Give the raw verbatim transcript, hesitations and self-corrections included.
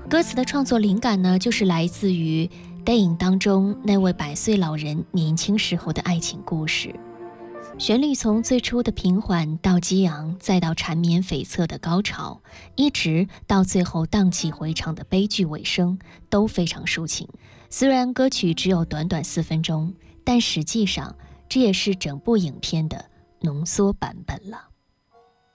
歌词的创作灵感呢，就是来自于电影当中那位百岁老人年轻时候的爱情故事。旋律从最初的平缓到激昂，再到缠绵悱恻的高潮，一直到最后荡气回肠的悲剧尾声，都非常抒情。虽然歌曲只有短短四分钟，但实际上这也是整部影片的浓缩版本了。